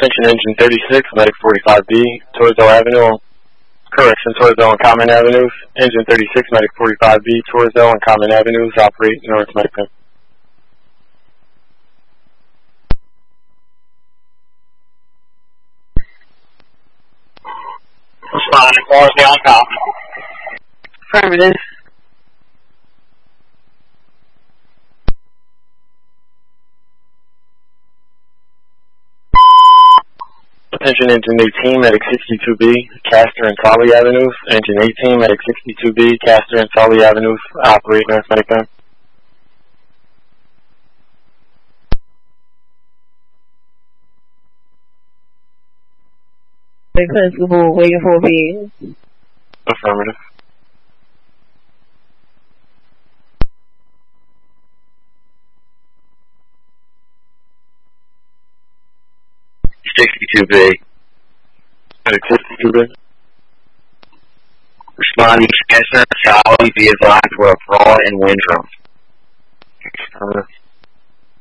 Attention engine 36, medic 45B, Torresdale Avenue. Correction, Torresdale and Common Avenues. Engine 36, medic 45B, Torresdale and Common Avenues, operate North Medic 10. Responding, Torresdale and Common. Affirmative. Attention engine 18, medic 62B, Castor and Tully Avenues. Engine 18, medic 62B, Castor and Tully Avenues, operate North Medic 10. Constable waiting for being. Affirmative. Medic 62B. Responding, Castor and Tully, be advised we're abroad in Windrum. Affirmative.